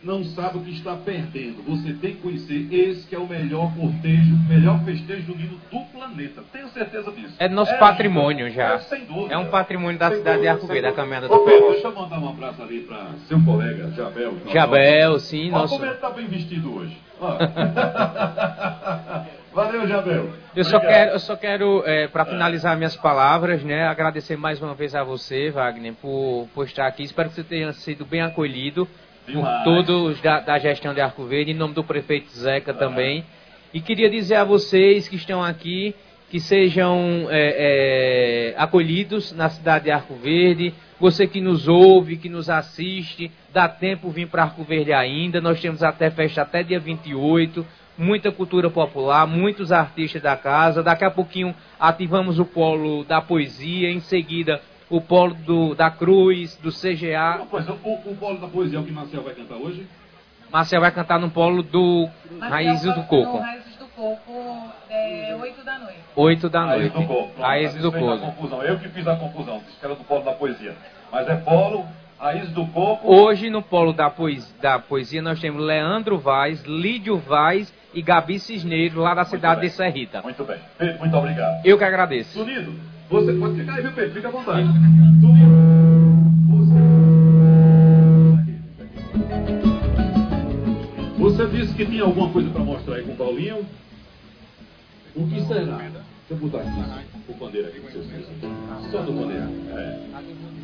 não sabe o que está perdendo. Você tem que conhecer esse que é o melhor cortejo, melhor festejo junino do planeta. Tenho certeza disso. É nosso patrimônio já. Sem dúvida. É um patrimônio da cidade de Arco Verde, a caminhada do Ô, ferro. deixa eu mandar um abraço ali para seu colega, Jabel. Jabel, sim. Nosso... Como ele está bem vestido hoje. Valeu, Jabel. Eu só quero para finalizar minhas palavras, né, agradecer mais uma vez a você, Wagner, por estar aqui. Espero que você tenha sido bem acolhido por todos da gestão de Arco Verde, em nome do prefeito Zeca também. E queria dizer a vocês que estão aqui que sejam acolhidos na cidade de Arco Verde. Você que nos ouve, que nos assiste, dá tempo vir para Arco Verde ainda. Nós temos festa até dia 28. Muita cultura popular, muitos artistas da casa. Daqui a pouquinho ativamos o polo da poesia, em seguida o polo da Cruz, do CGA. Não, pois, o polo da poesia é o que Marcel vai cantar hoje? Marcel vai cantar no polo do Raízes do Coco. Raízes do Coco, 8 da noite. 8 da noite. Raízes do Coco. Raízes do Coco. Eu que fiz a confusão, disse que era do polo da poesia. Mas é polo... Raiz do Coco. Hoje, no polo da poesia, nós temos Leandro Vaz, Lídio Vaz e Gabi Cisneiro, lá da cidade de Serrita. Muito bem. Pedro, muito obrigado. Eu que agradeço. Tunido, você pode ficar aí, viu, Pedro? Fica à vontade. Você disse que tinha alguma coisa para mostrar aí com o Paulinho? O que será? Deixa eu botar aqui o pandeiro aqui com vocês. Só do pandeiro.